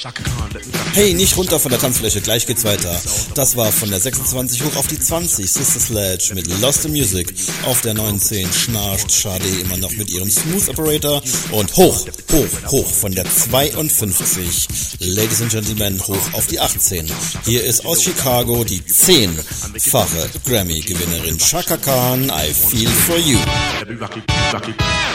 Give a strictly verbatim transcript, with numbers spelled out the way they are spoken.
Hey, nicht runter von der Tanzfläche, gleich geht's weiter. Das war von der sechsundzwanzig hoch auf die zwanzig, Sister Sledge mit Lost in Music. Auf der neunzehn schnarcht Sade immer noch mit ihrem Smooth Operator. Und hoch, hoch, hoch von der zweiundfünfzig, Ladies and Gentlemen, hoch auf die achtzehn. Hier ist aus Chicago die zehnfache Grammy-Gewinnerin Chaka Khan, I Feel For You.